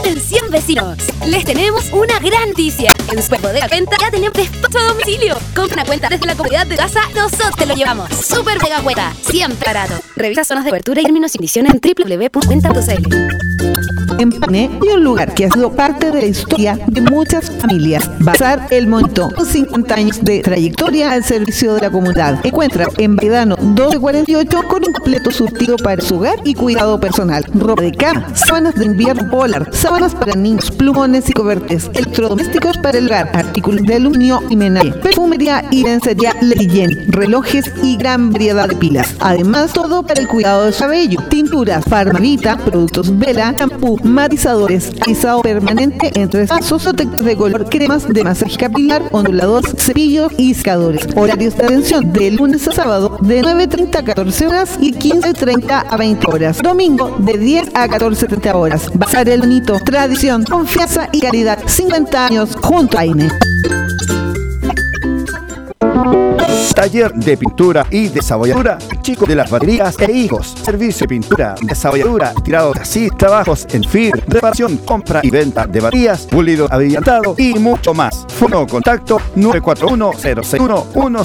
Atención vecinos, les tenemos una gran noticia. En Superbodega Cuenta ya tenemos despacho a domicilio. Compra una cuenta desde la comodidad de casa, nosotros te lo llevamos. Super Mega Cuenta, siempre barato. Revisa zonas de cobertura y términos y condiciones en www.cuenta.cl. Empane y un lugar que ha sido parte de la historia de muchas familias. Bazar El Monito, con 50 años de trayectoria al servicio de la comunidad. Encuentra en Baidano 1248 con un completo surtido para su hogar y cuidado personal. Ropa de cama, sábanas de invierno polar, sábanas para niños, plumones y cobertes, electrodomésticos para el hogar, artículos de aluminio y menaje, perfumería y lencería Leyen, relojes y gran variedad de pilas. Además, todo para el cuidado del cabello, tinturas, Farmavita, productos Vela, champú, matizadores, alisado permanente en 3 pasos, protectores de color, cremas de masaje capilar, onduladores, cepillos y secadores. Horarios de atención de lunes a sábado de 9:30 a 14 horas y 15:30 a 20 horas. Domingo de 10 a 14:30 horas. Bazar El Monito, tradición, confianza y calidad. 50 años junto a AINE. Taller de pintura y desabolladura, Chico de las Baterías e Hijos. Servicio de pintura, desabolladura, tirado de chasis, trabajos en FIR, reparación, compra y venta de baterías, pulido, abrillantado y mucho más. Fono contacto 941-061-100.